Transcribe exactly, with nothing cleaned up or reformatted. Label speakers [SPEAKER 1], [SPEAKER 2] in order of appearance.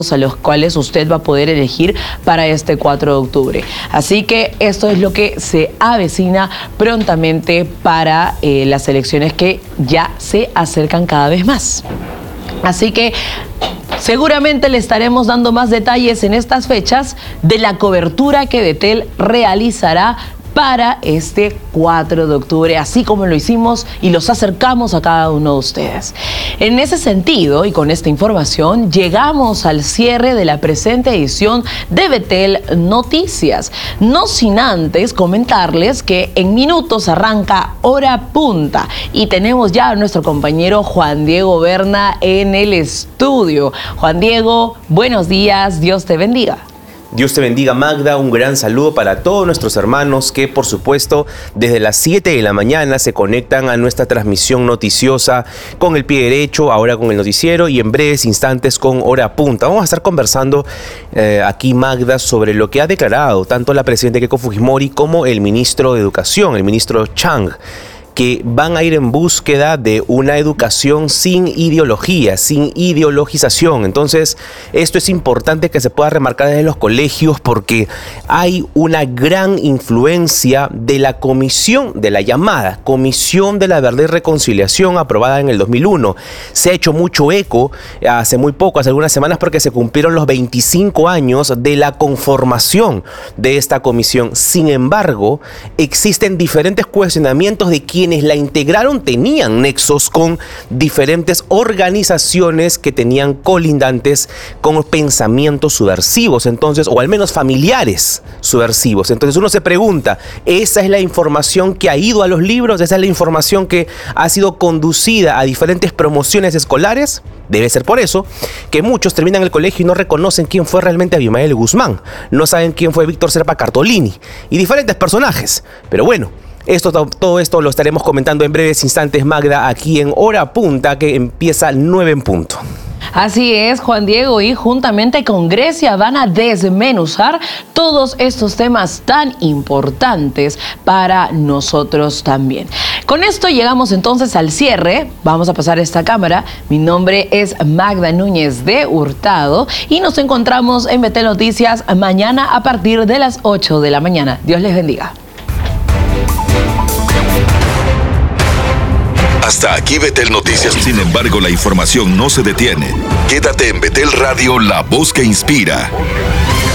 [SPEAKER 1] a los cuales usted va a poder elegir para este cuatro de octubre. Así que esto es lo que se avecina prontamente para eh, las elecciones que ya se acercan cada vez más. Así que seguramente le estaremos dando más detalles en estas fechas de la cobertura que Betel realizará para este cuatro de octubre, así como lo hicimos y los acercamos a cada uno de ustedes. En ese sentido, y con esta información, llegamos al cierre de la presente edición de Betel Noticias. No sin antes comentarles que en minutos arranca Hora Punta y tenemos ya a nuestro compañero Juan Diego Berna en el estudio. Juan Diego, buenos días, Dios te bendiga.
[SPEAKER 2] Dios te bendiga, Magda, un gran saludo para todos nuestros hermanos que, por supuesto, desde las siete de la mañana se conectan a nuestra transmisión noticiosa con el pie derecho, ahora con el noticiero y en breves instantes con Hora Punta. Vamos a estar conversando eh, aquí, Magda, sobre lo que ha declarado tanto la presidenta Keiko Fujimori como el ministro de Educación, el ministro Chang, que van a ir en búsqueda de una educación sin ideología, sin ideologización. Entonces, esto es importante que se pueda remarcar desde los colegios porque hay una gran influencia de la comisión, de la llamada Comisión de la Verdad y Reconciliación aprobada en el dos mil uno. Se ha hecho mucho eco hace muy poco, hace algunas semanas, porque se cumplieron los veinticinco años de la conformación de esta comisión. Sin embargo, existen diferentes cuestionamientos de quién quienes la integraron tenían nexos con diferentes organizaciones que tenían colindantes con pensamientos subversivos, entonces, o al menos familiares subversivos. Entonces uno se pregunta, ¿esa es la información que ha ido a los libros? ¿Esa es la información que ha sido conducida a diferentes promociones escolares? Debe ser por eso que muchos terminan el colegio y no reconocen quién fue realmente Abimael Guzmán, no saben quién fue Víctor Serpa Cartolini y diferentes personajes. Pero bueno, Esto, todo esto lo estaremos comentando en breves instantes, Magda, aquí en Hora Punta, que empieza nueve en punto.
[SPEAKER 1] Así es, Juan Diego, y juntamente con Grecia van a desmenuzar todos estos temas tan importantes para nosotros también. Con esto llegamos entonces al cierre. Vamos a pasar esta cámara. Mi nombre es Magda Núñez de Hurtado y nos encontramos en Betel Noticias mañana a partir de las ocho de la mañana. Dios les bendiga.
[SPEAKER 3] Hasta aquí Betel Noticias. Sin embargo, la información no se detiene. Quédate en Betel Radio, la voz que inspira.